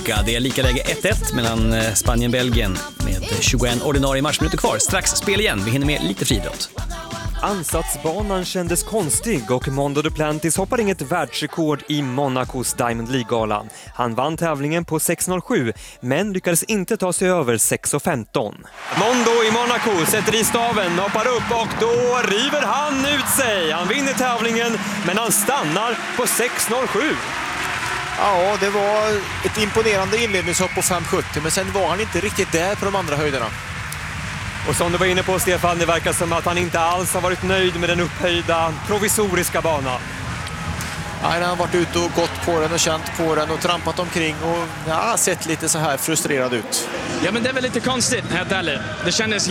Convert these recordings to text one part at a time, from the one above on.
tillbaka. Det är lika läge 1-1 mellan Spanien och Belgien med 21 ordinarie matchminuter kvar. Strax spel igen, vi hinner med lite friidrott. Ansatsbanan kändes konstig och Mondo Duplantis hoppar inget världsrekord i Monacos Diamond League-galan. Han vann tävlingen på 6.07 men lyckades inte ta sig över 6.15. Mondo i Monaco sätter i staven, hoppar upp och då river han ut sig. Han vinner tävlingen men han stannar på 6.07. Ja, det var ett imponerande inledningshopp på 5.70 men sen var han inte riktigt där på de andra höjderna. Och som du var inne på, Stefan, det verkar som att han inte alls har varit nöjd med den upphöjda provisoriska banan. Nej, han har varit ute och gått på den och känt på den och trampat omkring och sett lite så här frustrerad ut. Ja, men det är väl lite konstigt, helt ärligt. Det kändes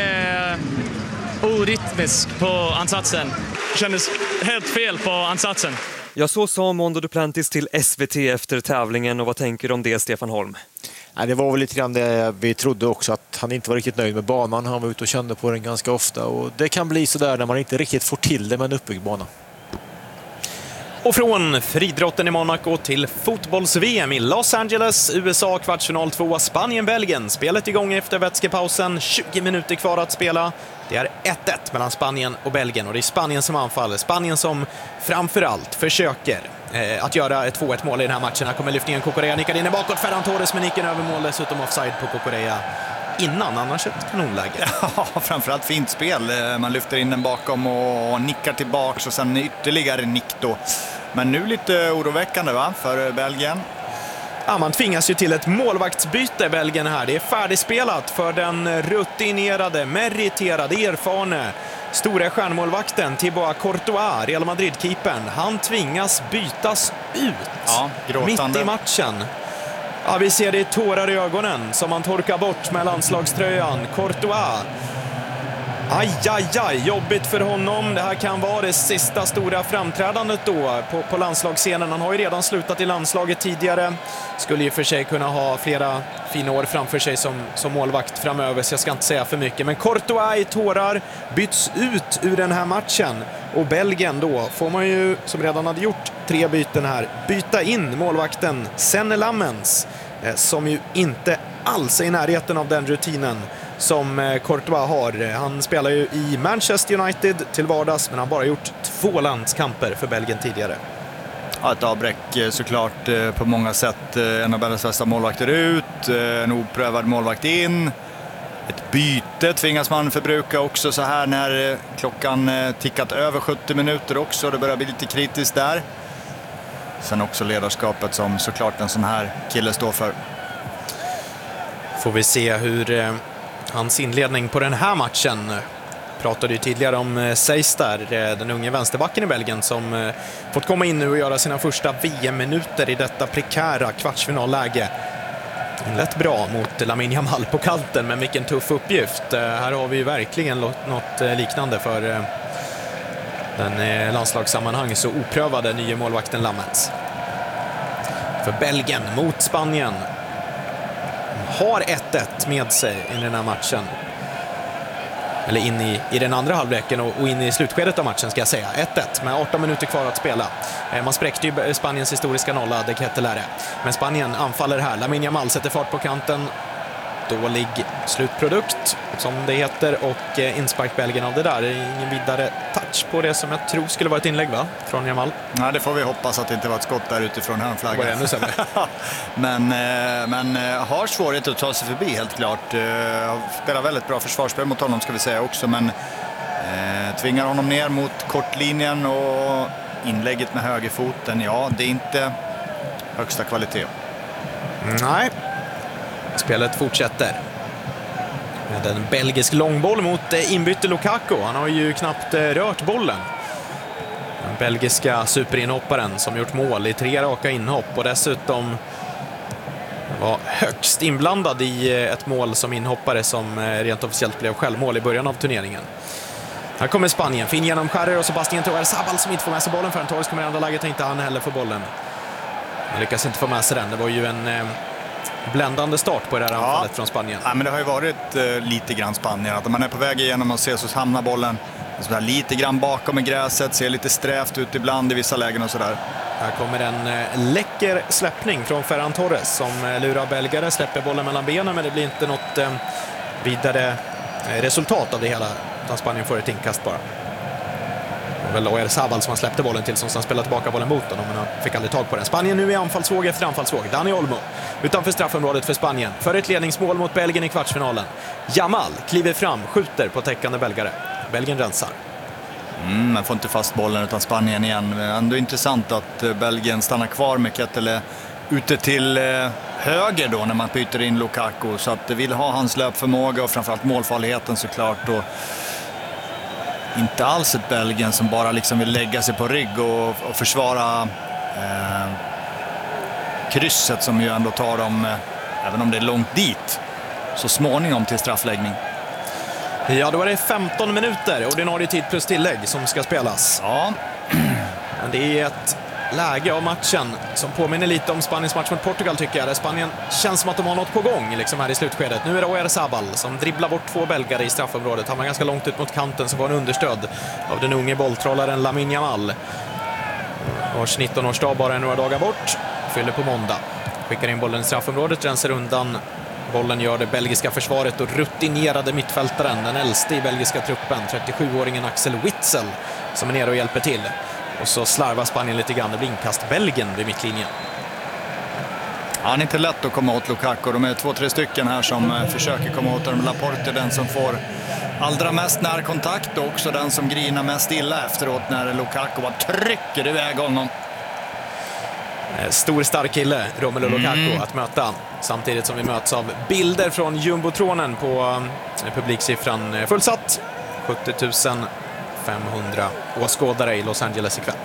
orytmiskt på ansatsen. Det kändes helt fel på ansatsen. Ja, så sa Mondo Duplantis till SVT efter tävlingen, och vad tänker du om det, Stefan Holm? Nej, det var väl lite grann det vi trodde också, att han inte var riktigt nöjd med banan. Han var ute och kände på den ganska ofta och det kan bli så där när man inte riktigt får till det med en uppbyggd bana. Och från friidrotten i Monaco till fotbolls-VM i Los Angeles, USA kvartsfinal 2, Spanien-Belgien. Spelet igång efter vätskepausen, 20 minuter kvar att spela. Det är 1-1 mellan Spanien och Belgien och det är Spanien som anfaller. Spanien som framförallt försöker att göra ett 2-1 mål i den här matchen. Här kommer lyftningen, Cucurella nickar in bakåt, Ferran Torres med nicken över mål, dessutom offside på Cucurella innan, annars ett kanonläge. Ja, framförallt fint spel. Man lyfter in den bakom och nickar tillbaks och sen ytterligare nick då. Men nu lite oroväckande för Belgien. Ja, man tvingas ju till ett målvaktsbyte, Belgien här. Det är färdigspelat för den rutinerade, meriterade, erfarne stora stjärnmålvakten Thibaut Courtois, Real Madrid-keepern. Han tvingas bytas ut mitt i matchen. Ja, vi ser det i tårar i ögonen som han torkar bort med landslagströjan. Courtois. Aj, jobbigt för honom. Det här kan vara det sista stora framträdandet då på landslagsscenen. Han har ju redan slutat i landslaget tidigare. Skulle ju för sig kunna ha flera fina år framför sig som målvakt framöver, så jag ska inte säga för mycket. Men Courtois i tårar byts ut ur den här matchen. Och Belgien då får man ju, som redan hade gjort 3 byten här, byta in målvakten Senne Lammens, som ju inte alls är i närheten av den rutinen som Courtois har. Han spelar ju i Manchester United till vardags, men han har bara gjort 2 landskamper för Belgien tidigare. Ja, ett avbräck såklart på många sätt. En av Belgiens bästa målvakter ut, en oprövad målvakt in. Ett byte tvingas man förbruka också så här när klockan tickat över 70 minuter också. Det börjar bli lite kritiskt där. Sen också ledarskapet som såklart en sån här kille står för. Får vi se hur hans inledning på den här matchen. Pratade ju tidigare om Seis där, den unge vänsterbacken i Belgien som fått komma in nu och göra sina första VM-minuter i detta prekära kvartsfinalläge. Inlett bra mot Lamine Yamal på kanten, men vilken tuff uppgift. Här har vi ju verkligen något liknande för den landslagssammanhang så oprövade nya målvakten Lammens. För Belgien mot Spanien har 1-1 med sig i den här matchen. Eller in i den andra halvleken och in i slutskedet av matchen ska jag säga. 1-1 med 18 minuter kvar att spela. Man spräckte ju Spaniens historiska nolla, det Ketelare. Men Spanien anfaller här. Lamine Yamal sätter fart på kanten. Dålig slutprodukt som det heter, och inspark Belgien av det där. Ingen vidare touch på det som jag tror skulle vara ett inlägg, va? Från Yamal. Nej, det får vi hoppas att det inte var ett skott där utifrån hörnflaggan. Ännu sämre. men har svårighet att ta sig förbi helt klart. Spelar väldigt bra försvarsspel mot honom ska vi säga också, men tvingar honom ner mot kortlinjen och inlägget med högerfoten. Ja, det är inte högsta kvalitet. Nej. Spelet fortsätter med en belgisk långboll mot inbytte Lukaku. Han har ju knappt rört bollen. Den belgiska superinhopparen som gjort mål i 3 raka inhopp och dessutom var högst inblandad i ett mål som inhoppare som rent officiellt blev självmål i början av turneringen. Här kommer Spanien, fin genomskärare och Sebastian Torres-Zabal som inte får med sig bollen förrän Torres kommer i andra läget och inte han heller får bollen. Han lyckas inte få med sig den. Det var ju en bländande start på det här anfallet från Spanien. Ja, men det har ju varit lite grann Spanien. Att man är på väg igenom och ser så hamnar bollen så lite grann bakom i gräset. Ser lite strävt ut ibland i vissa lägen och sådär. Här kommer en läcker släppning från Ferran Torres som lurar belgare, släpper bollen mellan benen, men det blir inte något vidare resultat av det hela, utan Spanien får ett inkast bara. Det var Oyarzabal som han släppte bollen till, som spelade tillbaka bollen mot honom, men han fick aldrig tag på den. Spanien nu i anfallsvåg efter anfallsvåg. Dani Olmo utanför straffområdet för Spanien för ett ledningsmål mot Belgien i kvartsfinalen. Yamal kliver fram, skjuter på täckande belgare. Belgien rensar. Man får inte fast bollen utan Spanien igen. Ändå intressant att Belgien stannar kvar med Kettele ute till höger då när man byter in Lukaku. Så att det vill ha hans löpförmåga och framförallt målfarligheten såklart. Och inte alls ett Belgien som bara liksom vill lägga sig på rygg och försvara krysset som ju ändå tar dem, även om det är långt dit, så småningom till straffläggning. Ja, då är det 15 minuter, ordinarie tid plus tillägg som ska spelas. Ja. Men det är ett läge av matchen som påminner lite om Spaniens match mot Portugal, tycker jag. Där Spanien känns som att de har något på gång liksom här i slutskedet. Nu är det Oyarzabal som dribblar bort 2 belgare i straffområdet. Han var ganska långt ut mot kanten, som var en understöd av den unge bolltrollaren Lamine Yamal. Vars 19-årsdag bara är några dagar bort. Fyller på måndag. Skickar in bollen i straffområdet, rensar undan. Bollen gör det belgiska försvaret och rutinerade mittfältaren, den äldste i belgiska truppen, 37-åringen Axel Witsel, som är nere och hjälper till. Och så slarvar Spanien lite grann. Det blir inkast Belgien vid mittlinjen. Han är inte lätt att komma åt Lukaku. De är 2-3 stycken här som försöker komma åt honom. Laporte är den som får allra mest närkontakt och också den som grinar mest illa efteråt när Lukaku bara trycker iväg honom. Stor stark kille, Romelu Lukaku, att möta. Samtidigt som vi möts av bilder från jumbotronen på publiksiffran fullsatt. 70 500 åskådare i Los Angeles ikväll.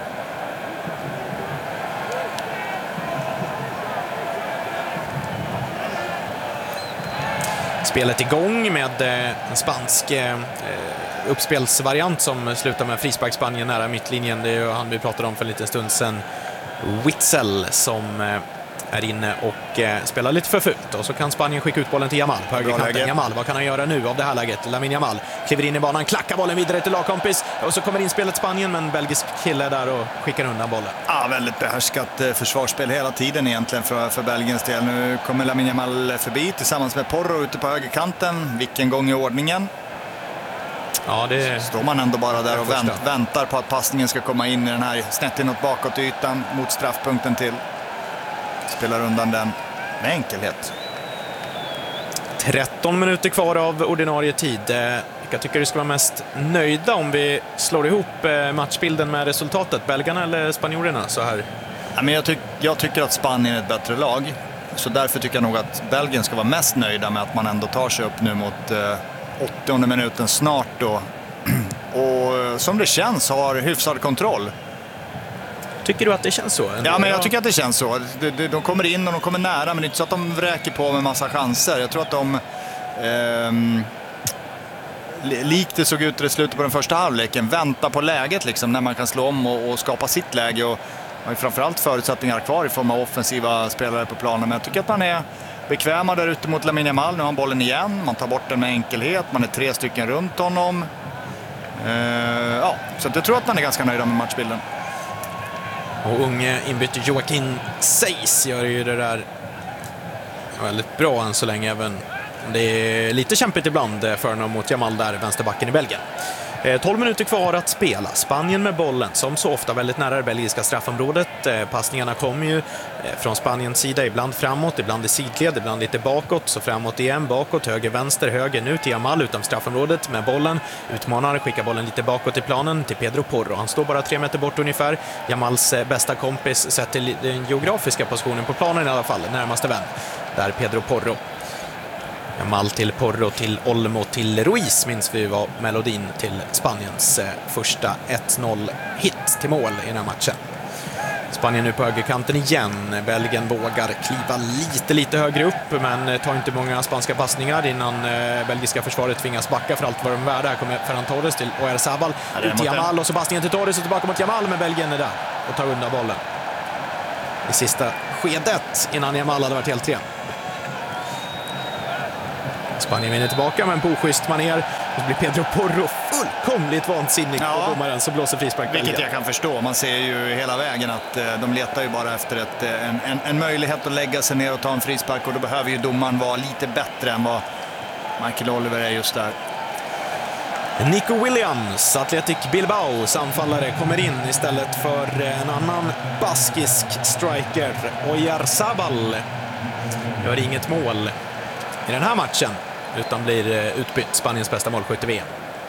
Spelet igång med en spansk uppspelsvariant som slutar med frispark Spanien nära mittlinjen. Det är ju han vi pratade om för en liten stund sedan. Witsel som är inne och spelar lite för fult. Och så kan Spanien skicka ut bollen till Yamal på högerkanten. Yamal, vad kan han göra nu av det här läget? Lamine Yamal kliver in i banan, klackar bollen vidare till lagkompis. Och så kommer inspelet Spanien, men belgisk kille där och skickar undan bollen. Ja, väldigt behärskat försvarsspel hela tiden egentligen för Belgiens del. Nu kommer Lamine Yamal förbi tillsammans med Porro ute på högerkanten. Vilken gång i ordningen. Ja, det står man ändå bara där och väntar på att passningen ska komma in i den här snett inåt bakåt ytan mot straffpunkten till. Spelar undan den med enkelhet. 13 minuter kvar av ordinarie tid. Jag tycker du ska vara mest nöjda om vi slår ihop matchbilden med resultatet. Belgarna eller spanjorerna så här? Ja, men jag tycker att Spanien är ett bättre lag. Så därför tycker jag nog att Belgien ska vara mest nöjda med att man ändå tar sig upp nu mot 80:e minuten snart då. Och som det känns har hyfsad kontroll. Tycker du att det känns så? Ja, men jag tycker att det känns så. De kommer in och de kommer nära, men det är inte så att de vräker på med massa chanser. Jag tror att de likt det såg ut i slutet på den första halvleken, väntar på läget liksom, när man kan slå om och skapa sitt läge. Och har framförallt förutsättningar kvar i form av offensiva spelare på planen. Men jag tycker att man är bekväma där ute mot Lamine Yamal. Nu har han bollen igen, man tar bort den med enkelhet. Man är 3 stycken runt honom. Ja, så jag tror att man är ganska nöjda med matchbilden. Och unge inbytte Joaquin Seis gör ju det där väldigt bra än så länge, även om det är lite kämpigt ibland för honom mot Yamal där, vänsterbacken i Belgien. 12 minuter kvar att spela. Spanien med bollen, som så ofta väldigt nära det belgiska straffområdet. Passningarna kommer ju från Spaniens sida, ibland framåt, ibland i sidled, ibland lite bakåt, så framåt igen, bakåt, höger, vänster, höger, nu till Yamal utom straffområdet med bollen. Utmanar, skickar bollen lite bakåt i planen till Pedro Porro. Han står bara 3 meter bort ungefär. Yamals bästa kompis sett till den geografiska positionen på planen i alla fall, närmaste vän. Där Pedro Porro. Yamal till Porro, till Olmo, till Ruiz minns vi var melodin till Spaniens första 1-0-hit till mål i den här matchen. Spanien nu på högerkanten igen. Belgien vågar kliva lite högre upp, men tar inte många spanska passningar innan belgiska försvaret tvingas backa för allt vad de är värda. Här kommer Ferran Torres till Oyarzabal, ut till Yamal och så passningen till Torres och tillbaka mot Yamal, men Belgien är där och tar undan bollen i sista skedet innan Yamal hade varit helt ren. Spanien vinner tillbaka, men på oschysst manér. Och så blir Pedro Porro fullkomligt vansinnig på domaren som blåser frispark. Vilket jag kan förstå. Man ser ju hela vägen att de letar ju bara efter en möjlighet att lägga sig ner och ta en frispark. Och då behöver ju domaren vara lite bättre än vad Michael Oliver är just där. Nico Williams, Athletic Bilbaos anfallare, kommer in istället för en annan baskisk striker. Oyarzabal gör inget mål i den här matchen utan blir utbytt, Spaniens bästa målskytt i VM.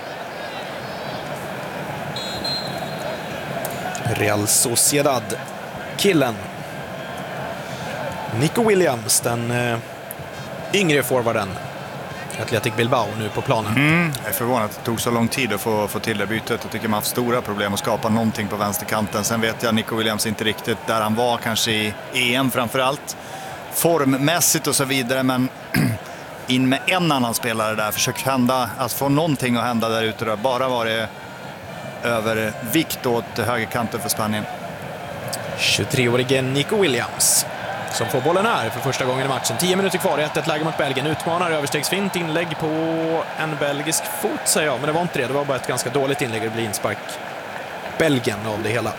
Real Sociedad-killen Nico Williams, den yngre forwarden, Athletic Bilbao, nu på planen. Jag är förvånad att det tog så lång tid att få till det bytet. Jag tycker man har haft stora problem att skapa någonting på vänsterkanten. Sen vet jag Nico Williams inte riktigt där han var, kanske i EM framförallt. Formmässigt och så vidare, men in med en annan spelare där. Försök att få någonting att hända där ute. Det har bara varit övervikt åt högerkanten för Spanien. 23-årige Nico Williams som får bollen här för första gången i matchen. 10 minuter kvar, 1-1 läge mot Belgien. Utmanar, överstegsfint inlägg på en belgisk fot, säger jag. Men det var inte det, det var bara ett ganska dåligt inlägg. Det blir inspark Belgien av det hela.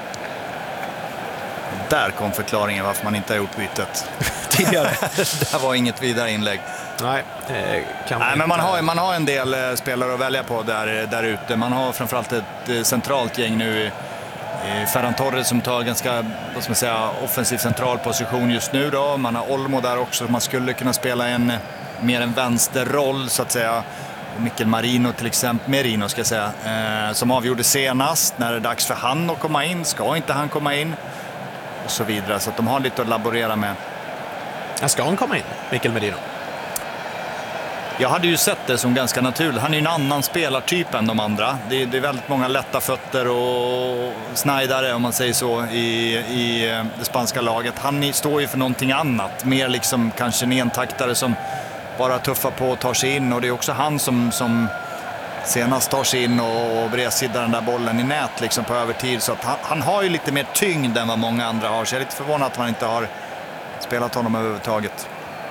Där kom förklaringen varför man inte har gjort bytet tidigare. Det var inget vidare inlägg. Nej, men man har en del spelare att välja på där ute. Man har framförallt ett centralt gäng nu. Ferran Torres som tar ganska, offensiv central position just nu då. Man har Olmo där också. Man skulle kunna spela mer en vänsterroll så att säga. Mikkel Merino till exempel, som avgjorde senast. När det är dags för han att komma in, ska inte han komma in? Och så vidare, så att de har lite att laborera med. Ska han komma in, Mikkel Merino? Jag hade ju sett det som ganska naturligt. Han är ju en annan spelartyp än de andra. Det är väldigt många lätta fötter och snajdare, om man säger så, i det spanska laget. Han står ju för någonting annat. Mer liksom kanske en entaktare som bara tuffar på och tar sig in. Och det är också han som senast tar sig in och bredsiddar den där bollen i nät liksom på övertid. Så att han har ju lite mer tyngd än vad många andra har. Så jag är lite förvånad att man inte har spelat honom överhuvudtaget.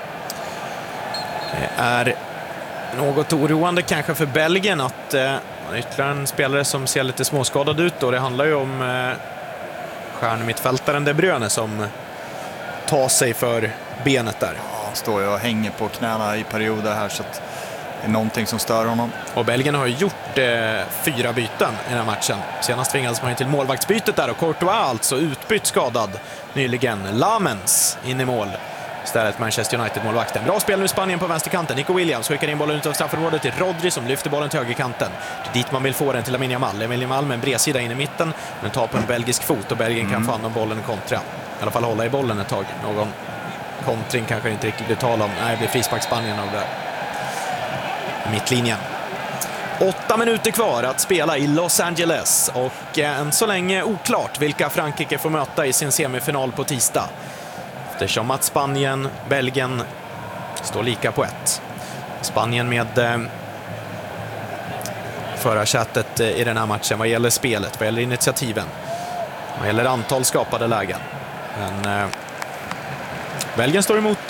Det är något oroande kanske för Belgien att ytterligare en spelare som ser lite småskadad ut. Och det handlar ju om stjärnmittfältaren De Bruyne som tar sig för benet där. Ja, står ju och hänger på knäna i perioder här, så att det är någonting som stör honom. Och Belgien har gjort 4 byten i den här matchen. Senast tvingades man till målvaktsbytet där och Courtois alltså utbytt skadad nyligen. Lamens in i mål. Istället Manchester United-målvakten. Bra spel nu i Spanien på vänsterkanten. Nico Williams skickar in bollen ut av straffområdet till Rodri som lyfter bollen till högerkanten. Det är dit man vill få den till Lamine Yamal. Lamine Yamal med en bredsida in i mitten, men tar på en belgisk fot och Belgien kan få hand om bollen kontra. I alla fall hålla i bollen ett tag. Någon kontring kanske inte riktigt blir tal om. Nej, det blir frispark Spanien av det där. Mittlinjen. 8 minuter kvar att spela i Los Angeles och än så länge oklart vilka Frankrike får möta i sin semifinal på tisdag. Eftersom att Spanien, Belgien står lika på 1. Spanien med förarsätet i den här matchen vad gäller spelet, vad gäller initiativen, vad gäller antal skapade lägen. Men Belgien står emot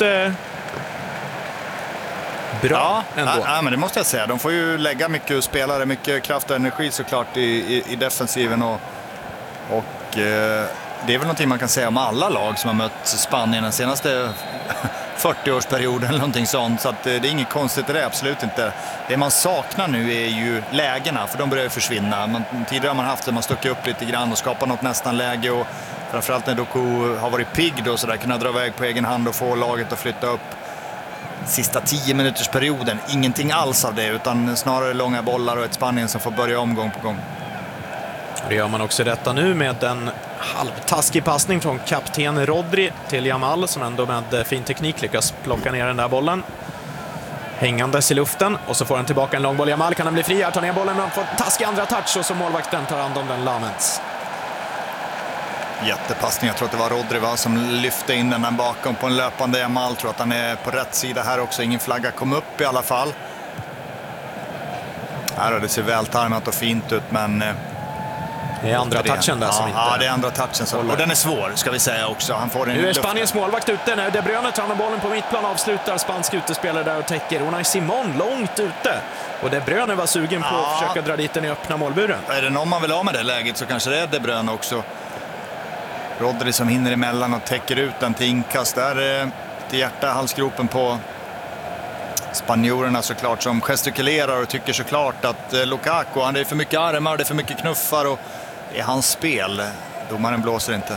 bra ändå. Ja, men det måste jag säga. De får ju lägga mycket spelare, mycket kraft och energi såklart i defensiven och det är väl någonting man kan säga om alla lag som har mött Spanien den senaste 40-årsperioden eller någonting sånt. Så att det är inget konstigt i det, absolut inte. Det man saknar nu är ju lägena, för de börjar försvinna. Tidigare har man haft det, man stuckit upp lite grann och skapat något nästan läge. Och framförallt när Doku har varit pigg då, så där, kunna dra iväg på egen hand och få laget att flytta upp. Sista 10 minuters perioden, ingenting alls av det, utan snarare långa bollar och ett Spanien som får börja omgång på gång. Det gör man också detta nu med en halvtaskig passning från kapten Rodri till Yamal som ändå med fin teknik lyckas plocka ner den där bollen. Hängandes i luften och så får han tillbaka en lång boll. Yamal kan han bli fri här, tar ner bollen men får taskig andra touch och så målvakten tar hand om den, Lamens. Jättepassning, jag tror att det var Rodri som lyfte in den bakom på en löpande Yamal. Tror att han är på rätt sida här också, ingen flagga kom upp i alla fall. Här, det ser vältarmat och fint ut, men Det är andra touchen där som inte... Ja, det är andra touchen. Så. Och den är svår, ska vi säga också. Han får nu är Spaniens målvakt ute. När De Bruyne tar bollen på mittplan, avslutar spansk utespelare där och täcker. Unai Simon långt ute. Och De Bruyne var sugen på att försöka dra dit den i öppna målburen. Är det någon man vill ha med det läget så kanske det är De Bruyne också. Rodri som hinner emellan och täcker ut den till inkast. Där till hjärta halsgropen på spanjorerna såklart, som gestikulerar och tycker såklart att Lukaku, han är för mycket armar, det är för mycket knuffar och det är hans spel. Domaren blåser inte.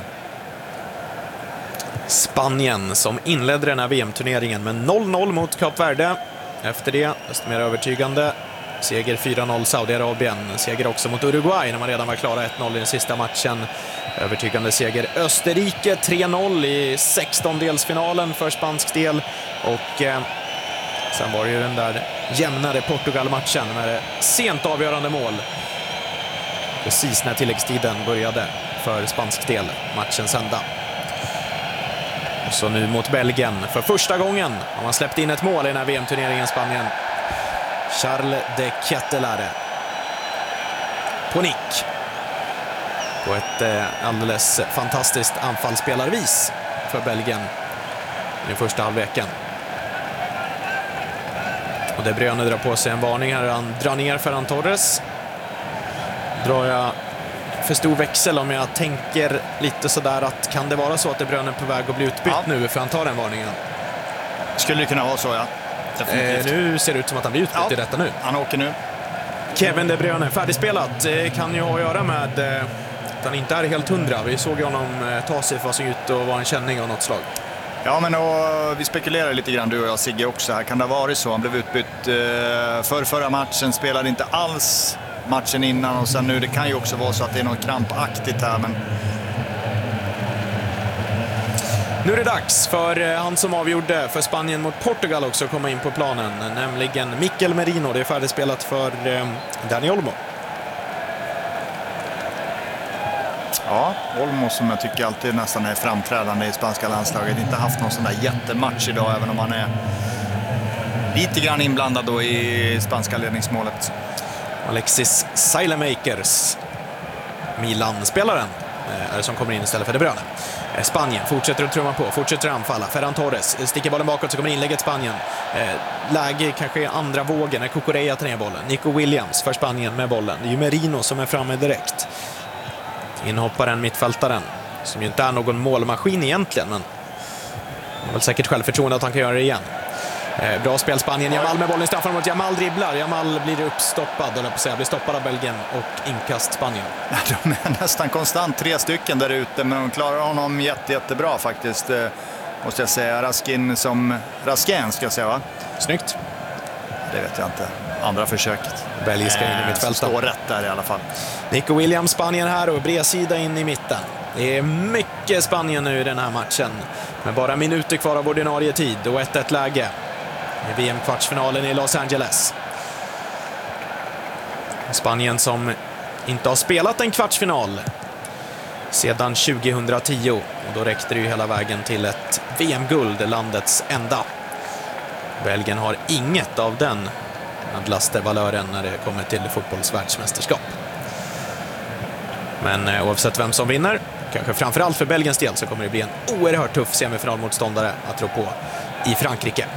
Spanien som inledde den här VM-turneringen med 0-0 mot Kap Verde. Efter det, desto mer övertygande, seger 4-0 Saudiarabien. Seger också mot Uruguay när man redan var klara 1-0 i den sista matchen. Övertygande seger Österrike 3-0 i 16-delsfinalen för spansk del. Och sen var det ju den där jämnare Portugal-matchen med sent avgörande mål. Precis när tilläggstiden började för spansk del, matchens ända. Och så nu mot Belgien. För första gången har man släppt in ett mål i den här VM-turneringen Spanien. Charles de Kettelare. På nick. På ett alldeles fantastiskt anfallsspelarvis för Belgien i den första halvleken. Och De Bruyne drar på sig en varning här. Han drar ner Ferran Torres. Drar jag för stor växel om jag tänker lite sådär att kan det vara så att De Bruyne är på väg att bli utbytt nu för han tar den varningen? Skulle det kunna vara så, ja. Nu ser det ut som att han blir utbytt i detta nu. Han åker nu. Kevin De Bruyne, färdigspelat. Det kan ju ha att göra med att han inte är helt 100. Vi såg honom ta sig för sig ut och vara en känning av något slag. Ja, men vi spekulerar lite grann, du och jag, Sigge, också här. Kan det ha varit så? Han blev utbytt förra matchen, spelade inte alls matchen innan och sen nu, det kan ju också vara så att det är något krampaktigt här, men... Nu är det dags för han som avgjorde för Spanien mot Portugal också att komma in på planen, nämligen Mikel Merino. Det är färdigspelat för Dani Olmo. Ja, Olmo som jag tycker alltid nästan är framträdande i spanska landslaget. Inte haft någon sån där jättematch idag, även om han är lite grann inblandad då i spanska ledningsmålet. Alexis Saelemaekers, Milan-spelaren, är det som kommer in istället för De Bruyne. Spanien fortsätter att trumma på, fortsätter att anfalla. Ferran Torres sticker bollen bakåt, så kommer inlägget Spanien. Läge kanske i andra vågen när Cucurella tar ner bollen. Nico Williams för Spanien med bollen. Det är ju Merino som är framme direkt. Inhopparen, mittfältaren, som ju inte är någon målmaskin egentligen, men har väl säkert självförtroende att han kan göra det igen. Bra spel Spanien, Jamal med bollen i straffområdet. Jamal dribblar, Jamal blir uppstoppad, blir stoppad av Belgien och inkast Spanien. De är nästan konstant 3 stycken där ute, men de klarar honom jättebra faktiskt, måste jag säga. Raskin ska jag säga, va? Snyggt. Det vet jag inte. Andra försöket. Belgiska in i mittfältet. Står rätt där i alla fall. Nico Williams, Spanien här, och bredsida in i mitten. Det är mycket Spanien nu i den här matchen. Med bara minuter kvar av ordinarie tid och 1-1 läge i VM-kvartsfinalen i Los Angeles. Spanien som inte har spelat en kvartsfinal sedan 2010. Och då räckte det ju hela vägen till ett VM-guld, landets enda. Belgien har inget av den adlaste valören när det kommer till fotbollsvärldsmästerskap. Men oavsett vem som vinner, kanske framförallt för Belgiens del, så kommer det bli en oerhört tuff semifinalmotståndare att tro på i Frankrike.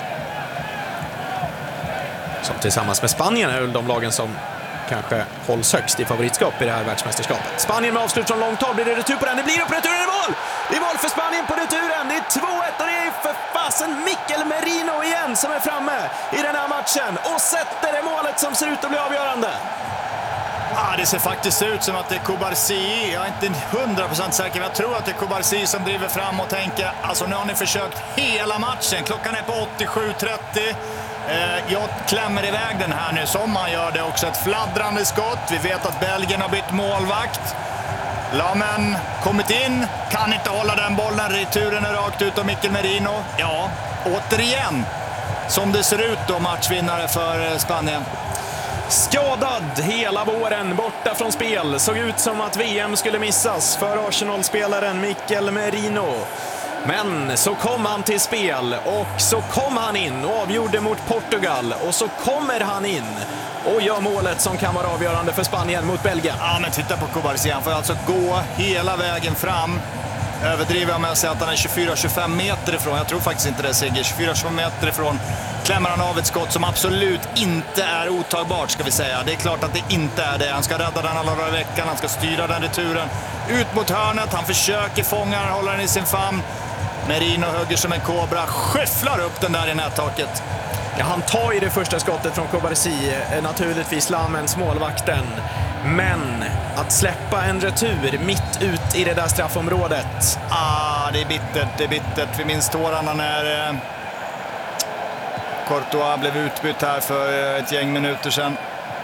Som tillsammans med Spanien är väl de lagen som kanske hålls högst i favoritskap i det här världsmästerskapet. Spanien med avslut från långt håll, blir det retur på den? Det blir upp returen, i mål! Det är mål för Spanien på returen, det är 2-1 och det är för fasen Mikel Merino igen som är framme i den här matchen och sätter det målet som ser ut att bli avgörande. Det ser faktiskt ut som att det är Cubarsí. Jag är inte 100% säker, men jag tror att det är Cubarsí som driver fram och tänker, alltså nu har ni försökt hela matchen. Klockan är på 87:30. Jag klämmer iväg den här nu, som man gör det också. Ett fladdrande skott. Vi vet att Belgien har bytt målvakt. Lamen kommit in, kan inte hålla den bollen. Returen är rakt ut av Mikel Merino. Ja, återigen, som det ser ut då, matchvinnare för Spanien. Skadad hela våren, borta från spel. Såg ut som att VM skulle missas för Arsenal-spelaren Mikel Merino. Men så kom han till spel och så kom han in och avgjorde mot Portugal och så kommer han in och gör målet som kan vara avgörande för Spanien mot Belgien. Ja, men titta på Cobarsi. Han får alltså gå hela vägen fram. Överdriver jag med att säga att han är 24-25 meter ifrån. Jag tror faktiskt inte det är Sigge. 24-25 meter ifrån klämmer han av ett skott som absolut inte är otagbart, ska vi säga. Det är klart att det inte är det. Han ska rädda den alla dagar i veckan. Han ska styra den returen ut mot hörnet. Han försöker fånga den, håller den i sin famn. Merino hugger som en kobra, skyfflar upp den där i nättaket. Ja, han tar i det första skottet från Cobarsi, naturligtvis Lamens målvakten. Men att släppa en retur mitt ut i det där straffområdet. Det är bittert. Vi minns tårarna när Courtois blev utbytt här för ett gäng minuter sedan.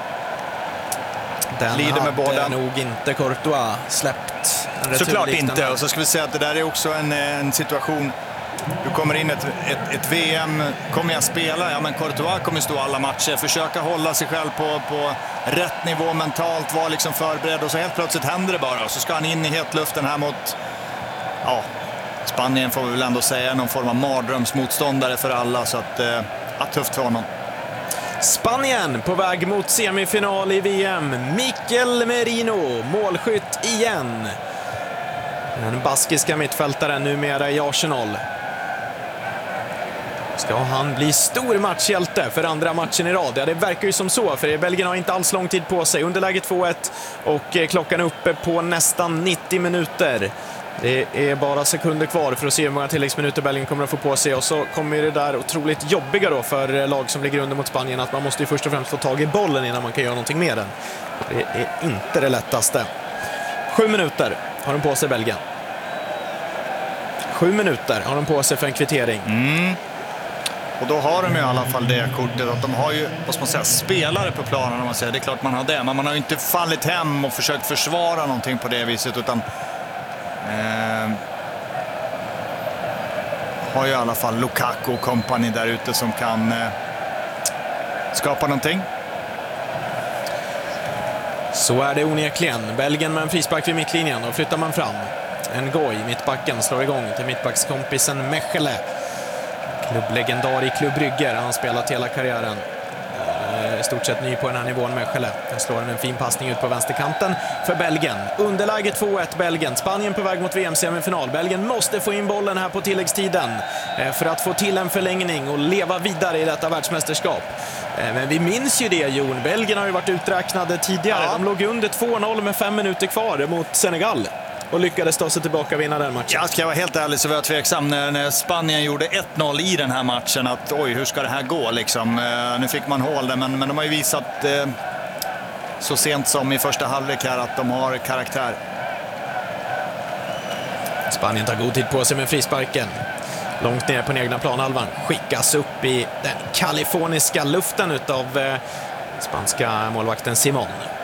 Den lider med båda. Hade nog inte Courtois släppt en retur. Såklart inte. Och så ska vi säga att det där är också en situation. Du kommer in ett VM, kommer jag spela? Ja, men Courtois kommer stå alla matcher, försöka hålla sig själv på rätt nivå mentalt, vara liksom förberedd, och så helt plötsligt händer det bara. Så ska han in i hetluften här mot, Spanien får vi väl ändå säga, någon form av mardrömsmotståndare för alla, så att tufft för honom. Spanien på väg mot semifinal i VM. Mikel Merino, målskytt igen. Den baskiska mittfältaren numera i Arsenal. Ska han bli stor matchhjälte för andra matchen i rad? Ja, det verkar ju som så, för Belgien har inte alls lång tid på sig. Underläge 2-1 och klockan är uppe på nästan 90 minuter. Det är bara sekunder kvar för att se hur många tilläggsminuter Belgien kommer att få på sig. Och så kommer det där otroligt jobbiga då för lag som ligger under mot Spanien, att man måste ju först och främst få tag i bollen innan man kan göra någonting med den. Det är inte det lättaste. 7 minuter har de på sig, Belgien. 7 minuter har de på sig för en kvittering. Och då har de i alla fall det kortet att de har ju, vad ska man säga, spelare på planen, om man säger. Det är klart man har det, men man har ju inte fallit hem och försökt försvara någonting på det viset, utan har ju i alla fall Lukaku och company där ute som kan skapa någonting. Så är det onekligen. Belgien med en frispark vid mittlinjen, och flyttar man fram. En Goy, mittbacken, slår igång till mittbackskompisen Mechele. Klubblegendar i Klubb Brygge, han har spelat hela karriären. I stort sett ny på den här nivån, Mechele. Den slår en fin passning ut på vänsterkanten för Belgien. Underläge 2-1 Belgien. Spanien på väg mot VM-semifinal. Belgien måste få in bollen här på tilläggstiden för att få till en förlängning och leva vidare i detta världsmästerskap. Men vi minns ju det, Jon. Belgien har ju varit uträknade tidigare. De låg under 2-0 med 5 minuter kvar mot Senegal och lyckades ta sig tillbaka och vinna den matchen. Jag ska vara helt ärlig, så var jag tveksam när Spanien gjorde 1-0 i den här matchen, att oj, hur ska det här gå liksom. Nu fick man hål där, men de har ju visat så sent som i första halvlek här att de har karaktär. Spanien tar god tid på sig med frisparken. Långt ner på den egna planhalvan. Skickas upp i den kaliforniska luften utav spanska målvakten Simon.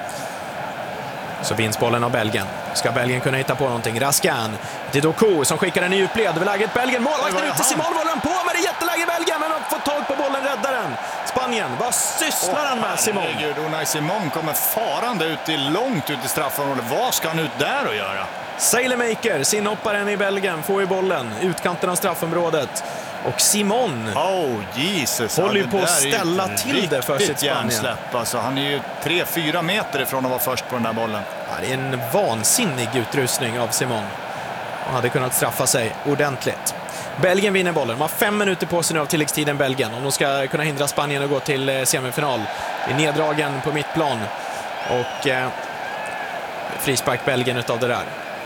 Så vinns bollen av Belgien. Ska Belgien kunna hitta på någonting? Raskan till Doku som skickar en i djupled över läget. Belgien, målvakten ut till Simon, bollen på, men det är jätteläge Belgien, men de får tag på bollen, räddar den. Spanien, vad sysslar han med, Simon? Unai Simon kommer farande långt ut i straffområdet. Vad ska han ut där och göra? Sailemaker, inhopparen i Belgien, får ju bollen utkanten av straffområdet. Och Simon Jesus, håller ju på att ställa till det för sitt Spanien. Alltså, han är ju 3-4 meter ifrån att vara först på den där bollen. Ja, det är en vansinnig utrustning av Simon. Han hade kunnat straffa sig ordentligt. Belgien vinner bollen. De har 5 minuter på sig nu av tilläggstiden, Belgien. Om de ska kunna hindra Spanien att gå till semifinal. Det är neddragen på mittplan. Och frispark Belgien utav det där.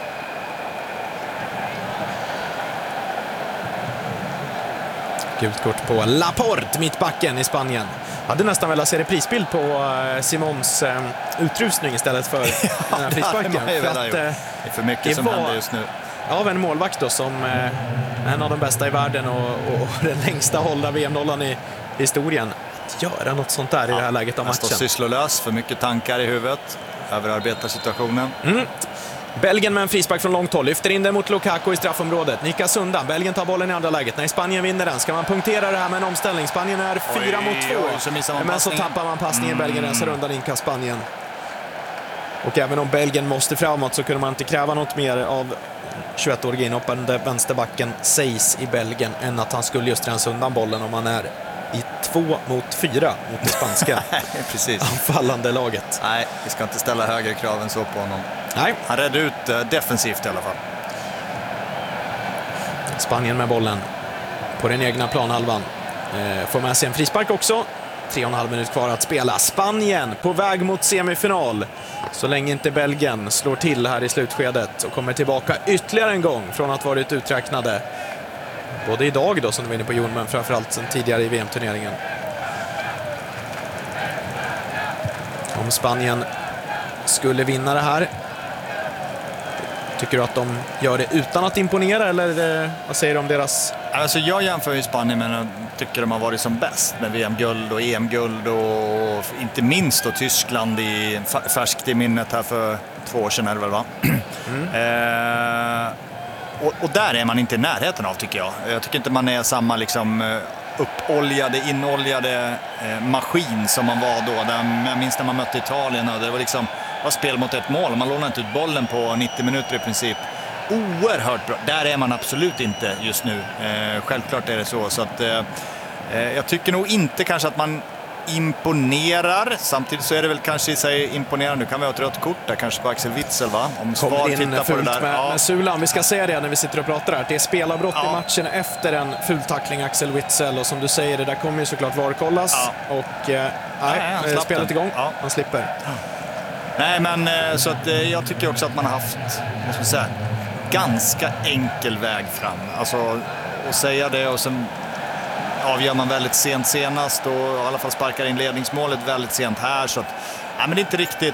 Gult kort på Laporte, mittbacken i Spanien. Hade nästan velat se reprisbild på Simons utrustning istället för den här frisparken. Det är för mycket som händer just nu. Av en målvakt då, som en av de bästa i världen och den längsta hållna VM-nollan i historien. Att göra något sånt där i det här läget av matchen. Han står sysslolös, för mycket tankar i huvudet. Överarbetar situationen. Belgien med en frispark från långt håll. Lyfter in den mot Lukaku i straffområdet. Nickas undan. Belgien tar bollen i andra läget. När Spanien vinner den ska man punktera det här med en omställning. Spanien är 4 mot 2. Men så tappar man passningen. Belgien rensar undan inkast Spanien. Och även om Belgien måste framåt så kunde man inte kräva något mer av 21-årige inhoppande vänsterbacken Seis i Belgien än att han skulle just rensa undan bollen om man är i 2 mot 4 mot det spanska Precis. anfallande laget. Nej, vi ska inte ställa högre krav än så på honom. Nej. Han räddade ut defensivt i alla fall. Spanien med bollen på den egna planhalvan. Får med sig en frispark också. 3,5 minuter kvar att spela. Spanien på väg mot semifinal. Så länge inte Belgien slår till här i slutskedet och kommer tillbaka ytterligare en gång från att varit uträknade. Både idag då som du var inne på Jon, men framförallt sen tidigare i VM-turneringen. Om Spanien skulle vinna det här, tycker du att de gör det utan att imponera, eller vad säger du om deras... Alltså jag jämför ju Spanien med tycker de har varit som bäst med VM-guld och EM-guld och inte minst då Tyskland i färskt i minnet här för 2 år sedan är det väl, va? Och där är man inte i närheten av, tycker jag. Jag tycker inte man är samma liksom inoljade maskin som man var då. Jag minns när man mötte Italien och det var liksom spel mot ett mål. Man lånade inte ut bollen på 90 minuter i princip. Oerhört bra. Där är man absolut inte just nu. Självklart är det så att jag tycker nog inte kanske att man imponerar. Samtidigt så är det väl kanske i sig imponerande. Nu kan vi ha ett rött kort där kanske på Axel Witsel, va? Om Svar tittar på det där. Med Sulan, vi ska säga det när vi sitter och pratar här. Det är spelarbrott i matchen efter en fultackling Axel Witsel, och som du säger, det där kommer ju såklart VAR-kollas. Och spelet igång. Han slipper. Nej, men så att jag tycker också att man har haft, vad ska man säga, ganska enkel väg fram. Alltså att säga det, och sen avgör man väldigt sent senast och i alla fall sparkar in ledningsmålet väldigt sent här, så att men det är inte riktigt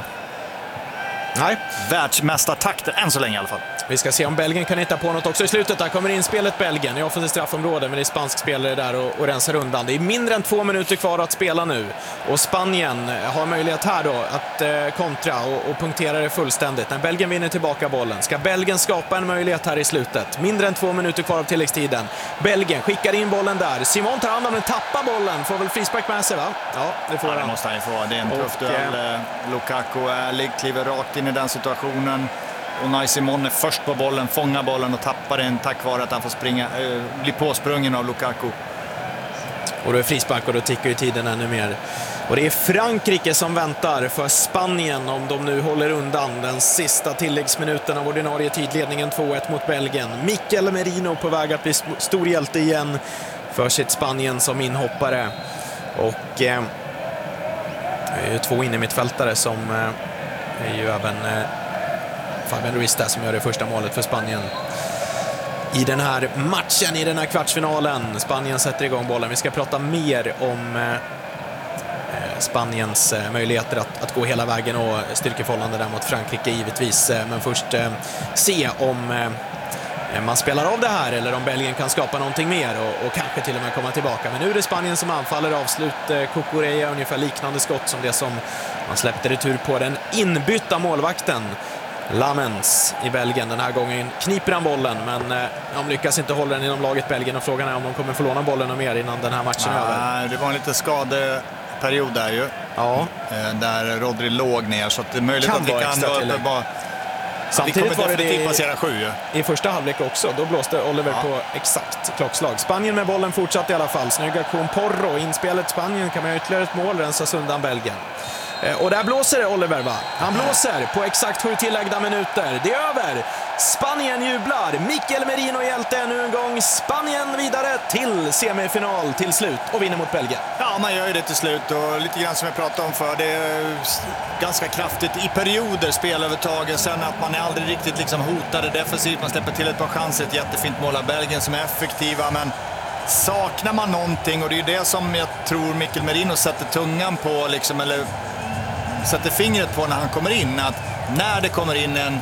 världsmästartakter än så länge i alla fall. Vi ska se om Belgien kan hitta på något också i slutet. Där kommer inspelet Belgien i offensivt straffområde, men det är spansk spelare där och rensar undan. Det är mindre än 2 minuter kvar att spela nu, och Spanien har möjlighet här då att kontra och punktera det fullständigt. När Belgien vinner tillbaka bollen ska Belgien skapa en möjlighet här i slutet. Mindre än 2 minuter kvar av tilläggstiden. Belgien skickar in bollen där. Simon tar hand om den, tappar bollen. Får väl frispark med sig, va? Ja, det får han. Det måste han få. Det är en tuff duell. Lukaku ärlig, kliver rakt in i den situationen. Och Simon är först på bollen, fångar bollen och tappar den tack vare att han får bli påsprungen av Lukaku. Och då är frispark och då tickar ju tiden ännu mer. Och det är Frankrike som väntar för Spanien om de nu håller undan den sista tilläggsminuten av ordinarie tidledningen 2-1 mot Belgien. Mikel Merino på väg att bli stor hjälte igen för sitt Spanien som inhoppare. Och det är ju 2 innermittfältare som är ju även Fabian Ruiz där som gör det första målet för Spanien i den här matchen, i den här kvartsfinalen. Spanien sätter igång bollen. Vi ska prata mer om Spaniens möjligheter att gå hela vägen och styrkeförhållande där mot Frankrike givetvis. Men först se om man spelar av det här eller om Belgien kan skapa någonting mer och kanske till och med komma tillbaka. Men nu är det Spanien som anfaller. Avslut Cucurella, ungefär liknande skott som det som man släppte retur på den inbytta målvakten Lamens i Belgien. Den här gången kniper han bollen, men de lyckas inte hålla den inom laget Belgien, och frågan är om de kommer få låna bollen och mer innan den här matchen är över. Det var en lite skadeperiod där ju. Ja. Där Rodri låg ner, så att det är möjligt att vi kan bara... Samtidigt var det passera 7 i första halvlek också. Då blåste Oliver på exakt klockslag. Spanien med bollen fortsatt i alla fall. Snygg aktion Porro. Inspelet Spanien kan med ytterligare ett mål rensas undan Belgien. Och där blåser det Oliver, va? Han blåser på exakt 7 tilläggda minuter. Det är över. Spanien jublar. Mikel Merino hjälte ännu en gång. Spanien vidare till semifinal till slut och vinner mot Belgien. Ja, man gör ju det till slut, och lite grann som jag pratade om för. Det är ganska kraftigt i perioder spelövertaget. Sen att man är aldrig riktigt liksom hotade defensivt. Man släpper till ett par chanser. Ett jättefint mål av Belgien som är effektiva, men saknar man någonting, och det är det som jag tror Mikel Merino sätter tungan på liksom, eller sätter fingret på när han kommer in, att när det kommer in en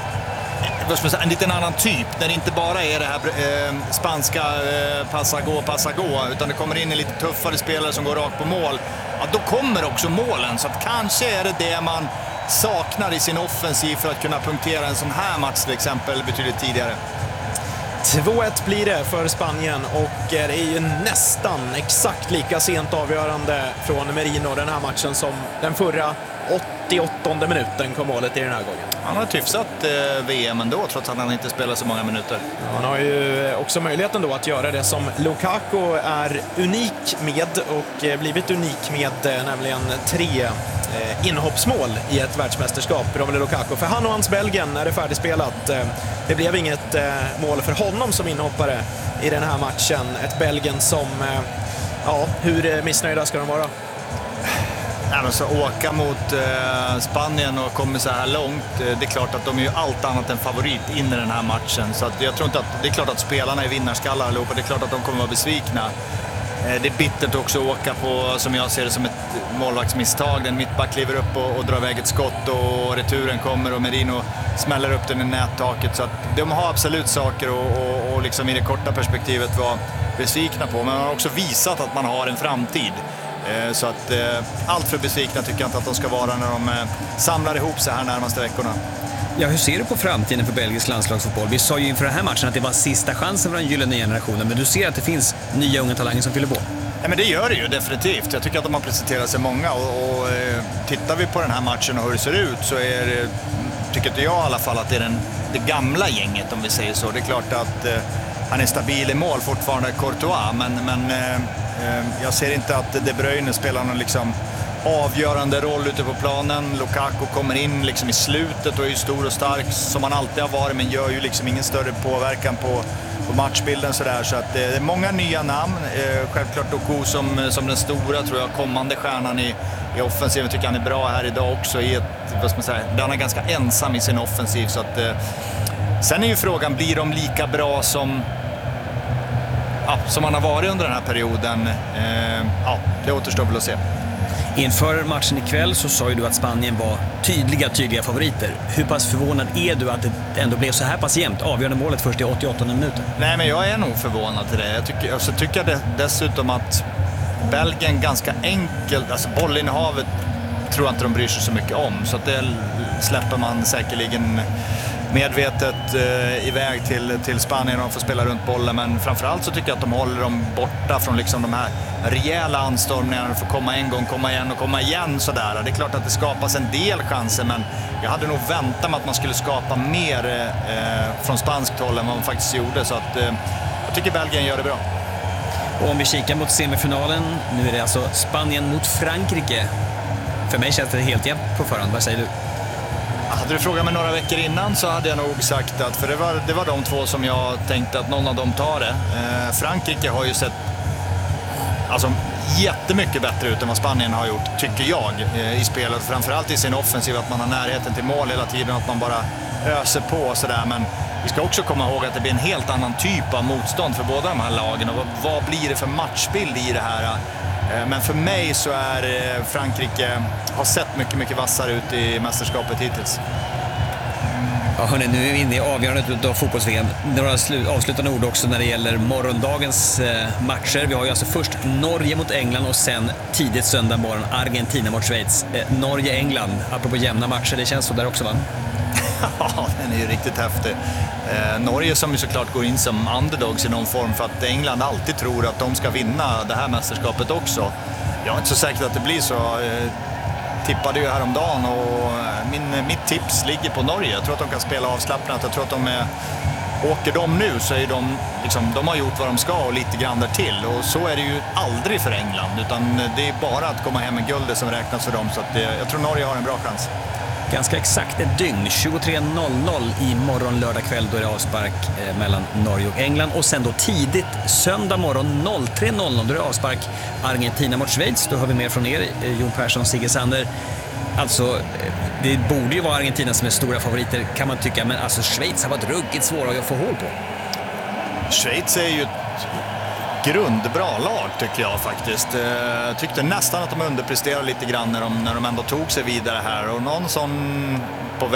liten annan typ, när det inte bara är det här spanska passa gå, utan det kommer in en lite tuffare spelare som går rakt på mål, ja, då kommer också målen. Så att kanske är det man saknar i sin offensiv för att kunna punktera en sån här match till exempel betydligt tidigare. 2-1 blir det för Spanien, och det är ju nästan exakt lika sent avgörande från Merino den här matchen som den förra 88:e minuten kom målet i den här gången. Han har ett hyfsat VM ändå, trots att han inte spelar så många minuter. Han har ju också möjligheten då att göra det som Lukaku är unik med och blivit unik med, nämligen 3 inhoppsmål i ett världsmästerskap, Romelu Lukaku. För han och hans Belgien är det färdigspelat. Det blev inget mål för honom som inhoppare i den här matchen. Ett Belgien som, ja, hur missnöjda ska de vara? Så åka mot Spanien och komma så här långt, det är klart att de är ju allt annat än favorit in i den här matchen. Så att jag tror inte att, det är klart att spelarna är vinnarskallar allihopa, det är klart att de kommer vara besvikna. Det är bittert också att åka på, som jag ser det, som ett målvaktsmisstag. Den mittback kliver upp och drar iväg ett skott och returen kommer och Merino smäller upp den i nättaket. Så att de har absolut saker och liksom i det korta perspektivet vara besvikna på. Men man har också visat att man har en framtid. Så att allt för besvikna tycker jag inte att de ska vara när de samlar ihop sig här närmaste veckorna. Ja, hur ser du på framtiden för belgisk landslagsfotboll? Vi sa ju inför den här matchen att det var sista chansen för den gyllene generationen, men du ser att det finns nya unga talanger som fyller på. Ja, men det gör det ju definitivt. Jag tycker att de har presenterat sig många och tittar vi på den här matchen och hur det ser ut så är det, tycker inte jag i alla fall, att det är det gamla gänget, om vi säger så. Det är klart att han är stabil i mål fortfarande, Courtois, men jag ser inte att De Bruyne spelar någon liksom avgörande roll ute på planen. Lukaku kommer in liksom i slutet och är ju stor och stark som han alltid har varit, men gör ju liksom ingen större påverkan på matchbilden sådär. Så att det är många nya namn. Självklart Doku som den stora, tror jag, kommande stjärnan i offensiven. Tycker han är bra här idag också i ett, vad ska man säga, han är ganska ensam i sin offensiv. Så att sen är ju frågan, blir de lika bra som man har varit under den här perioden? Det återstår väl att se. Inför matchen ikväll så sa ju du att Spanien var tydliga favoriter. Hur pass förvånad är du att det ändå blev så här pass jämnt? Avgörande målet först i 88 minuter. Nej, men jag är nog förvånad till det. Jag tycker dessutom att Belgien ganska enkelt, alltså bollinnehavet tror jag inte de bryr sig så mycket om. Så att det släpper man säkerligen medvetet iväg till Spanien och får spela runt bollen, men framförallt så tycker jag att de håller dem borta från liksom de här rejäla anstormningarna, får komma en gång, komma igen och komma igen sådär. Det är klart att det skapas en del chanser, men jag hade nog väntat mig att man skulle skapa mer från spanskt håll än vad man faktiskt gjorde, så att jag tycker Belgien gör det bra. Och om vi kikar mot semifinalen, nu är det alltså Spanien mot Frankrike. För mig känns det helt jämnt på förhand, vad säger du? Hade du frågat mig några veckor innan så hade jag nog sagt att, för det var de två som jag tänkte att någon av dem tar det. Frankrike har ju sett jättemycket bättre ut än vad Spanien har gjort, tycker jag, i spelet. Framförallt i sin offensiv, att man har närheten till mål hela tiden, att man bara öser på och sådär. Men vi ska också komma ihåg att det blir en helt annan typ av motstånd för båda de här lagen. Och vad blir det för matchbild i det här? Men för mig så är Frankrike har sett mycket vassare ut i mästerskapet hittills. Ja, hörni, nu är vi inne i avgörandet av fotbolls-VM. Några avslutande ord också när det gäller morgondagens matcher. Vi har ju alltså först Norge mot England och sen tidigt söndag morgon Argentina mot Schweiz. Norge-England, apropå jämna matcher, det känns så där också, va? Ja, den är ju riktigt häftig. Norge som ju såklart går in som underdogs i någon form, för att England alltid tror att de ska vinna det här mästerskapet också. Jag är inte så säker att det blir så. Tippade ju häromdagen och mitt tips ligger på Norge. Jag tror att de kan spela avslappnat. Jag tror att åker de nu så är de har gjort vad de ska och lite grann där till. Och så är det ju aldrig för England, utan det är bara att komma hem med guldet som räknas för dem. Så att jag tror Norge har en bra chans. Ganska exakt ett dygn, 23.00 i morgon lördag kväll, då är det avspark mellan Norge och England. Och sen då tidigt söndag morgon 03.00 då är det avspark Argentina mot Schweiz. Då hör vi mer från er, Jon Persson, Sigge Sander. Alltså, det borde ju vara Argentina som är stora favoriter, kan man tycka. Men alltså, Schweiz har varit ruggigt svåra att få hål på. Schweiz är ju ett grundbra lag, tycker jag faktiskt. Jag tyckte nästan att de underpresterade lite grann när de ändå tog sig vidare här. Och någon sån